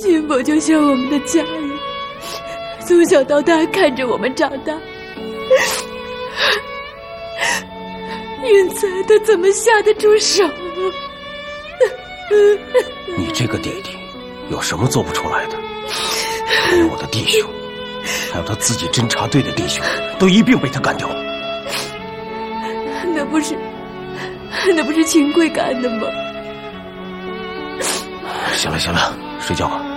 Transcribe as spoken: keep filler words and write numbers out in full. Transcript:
君伯就像我们的家人，从小到大看着我们长大。云彩他怎么下得住手？ 你这个弟弟有什么做不出来的？还有我的弟兄，还有他自己侦察队的弟兄，都一并被他干掉了。 那不是那不是秦桧干的吗？ 行了行了，睡觉吧。